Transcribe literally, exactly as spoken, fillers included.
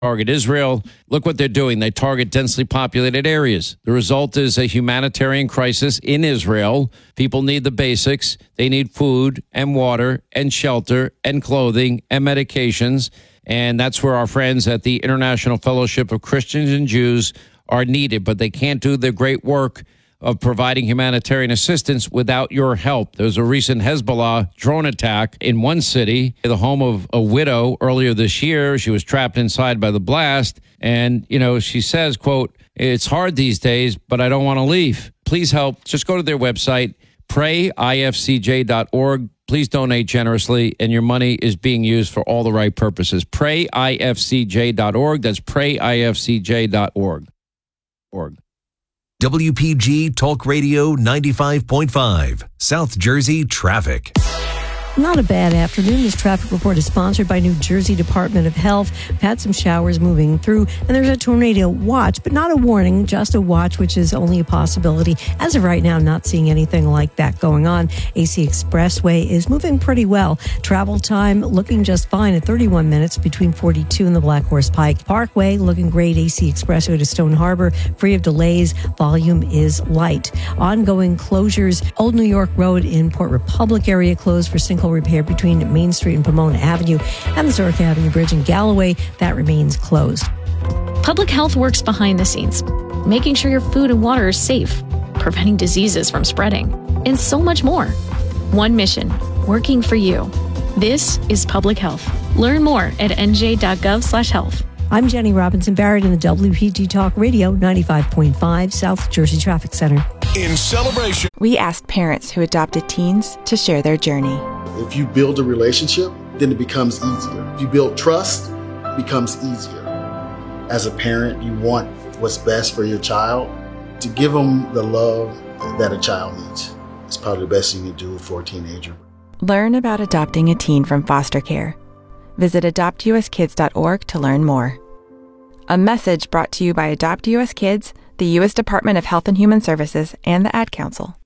target Israel. Look what they're doing. They target densely populated areas. The result is a humanitarian crisis in Israel. People need the basics. They need food and water and shelter and clothing and medications. And that's where our friends at the International Fellowship of Christians and Jews are needed. But they can't do the great work of providing humanitarian assistance without your help. There was a recent Hezbollah drone attack in one city, the home of a widow earlier this year. She was trapped inside by the blast. And, you know, she says, quote, "It's hard these days, but I don't want to leave." Please help. Just go to their website, pray I F C J dot org. Please donate generously, and your money is being used for all the right purposes. pray I F C J dot org. That's pray I F C J dot org. Org. W P G Talk Radio ninety-five point five, South Jersey Traffic. Not a bad afternoon. This traffic report is sponsored by New Jersey Department of Health. We've had some showers moving through, and there's a tornado watch, but not a warning, just a watch, which is only a possibility. As of right now, not seeing anything like that going on. A C Expressway is moving pretty well. Travel time looking just fine at thirty-one minutes between forty-two and the Black Horse Pike. Parkway looking great. A C Expressway to Stone Harbor, free of delays. Volume is light. Ongoing closures. Old New York Road in Port Republic area closed for single repair between Main Street and Pomona Avenue, and the Zurich Avenue Bridge in Galloway that remains closed. Public health works behind the scenes, making sure your food and water is safe, preventing diseases from spreading, and so much more. One mission, working for you. This is public health. Learn more at n j dot gov slash health. I'm Jenny Robinson Barrett in the W P G Talk Radio ninety-five point five South Jersey Traffic Center. In celebration, we asked parents who adopted teens to share their journey. If you build a relationship, then it becomes easier. If you build trust, it becomes easier. As a parent, you want what's best for your child. To give them the love that a child needs is probably the best thing you can do for a teenager. Learn about adopting a teen from foster care. Visit adopt u s kids dot org to learn more. A message brought to you by Adopt U S Kids, the U S Department of Health and Human Services, and the Ad Council.